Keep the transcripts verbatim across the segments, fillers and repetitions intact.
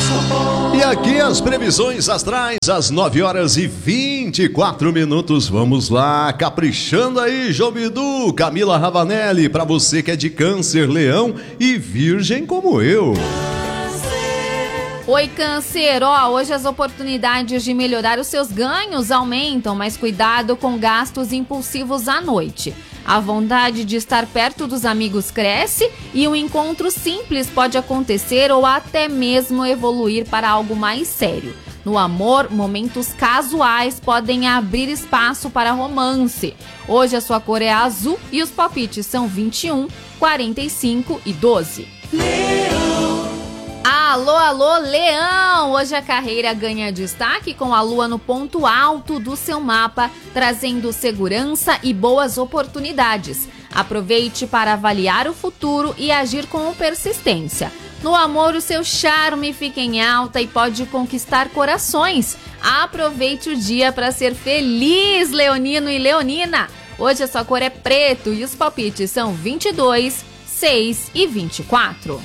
E aqui as previsões astrais, às nove horas e vinte e quatro minutos. Vamos lá, caprichando aí, João Bidu, Camila Ravanelli, pra você que é de Câncer, Leão e Virgem como eu. Oi, Câncer, ó, hoje as oportunidades de melhorar os seus ganhos aumentam, mas cuidado com gastos impulsivos à noite. A vontade de estar perto dos amigos cresce e um encontro simples pode acontecer ou até mesmo evoluir para algo mais sério. No amor, momentos casuais podem abrir espaço para romance. Hoje a sua cor é azul e os palpites são vinte e um, quarenta e cinco e doze. Alô, alô, Leão! Hoje a carreira ganha destaque com a lua no ponto alto do seu mapa, trazendo segurança e boas oportunidades. Aproveite para avaliar o futuro e agir com persistência. No amor, o seu charme fica em alta e pode conquistar corações. Aproveite o dia para ser feliz, leonino e leonina! Hoje a sua cor é preto e os palpites são vinte e dois, seis e vinte e quatro.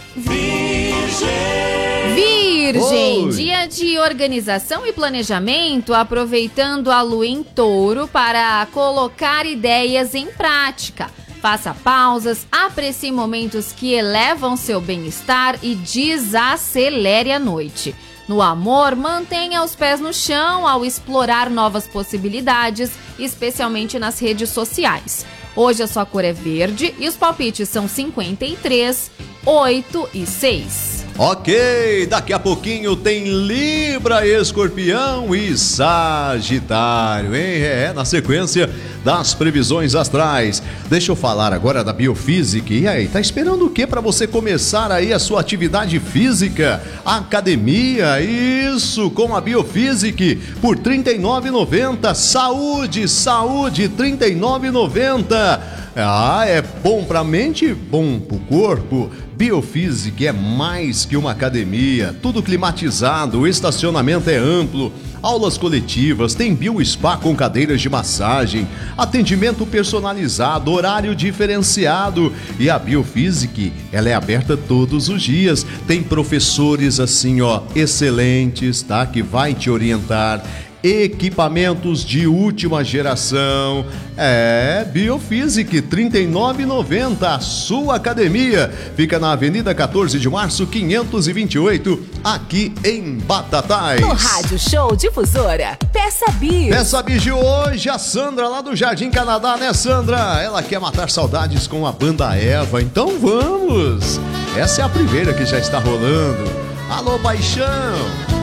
Virgem, Oi. Dia de organização e planejamento, aproveitando a lua em touro para colocar ideias em prática. Faça pausas, aprecie momentos que elevam seu bem-estar e desacelere a noite. No amor, mantenha os pés no chão ao explorar novas possibilidades, especialmente nas redes sociais. Hoje a sua cor é verde e os palpites são cinquenta e três, oito e seis. Ok, daqui a pouquinho tem Libra, Escorpião e Sagitário, hein? É, na sequência das previsões astrais. Deixa eu falar agora da Biofísica. E aí, tá esperando o que para você começar aí a sua atividade física? Academia, isso, com a Biofísica por trinta e nove reais e noventa centavos. Saúde, saúde, trinta e nove reais e noventa centavos. Ah, é bom pra mente, bom pro corpo. Biofísica é mais que uma academia, tudo climatizado, o estacionamento é amplo, aulas coletivas, tem bio-spa com cadeiras de massagem, atendimento personalizado, horário diferenciado. E a Biofísica, ela é aberta todos os dias, tem professores assim, ó, excelentes, tá? Que vai te orientar. Equipamentos de última geração. É, Biofísica, trinta e nove reais e noventa centavos. A sua academia fica na Avenida quatorze de março, quinhentos e vinte e oito, aqui em Batatais. No Rádio Show Difusora, Peça Bis. Peça Bis de hoje, a Sandra lá do Jardim Canadá, né, Sandra? Ela quer matar saudades com a banda Eva, então vamos! Essa é a primeira que já está rolando. Alô, paixão!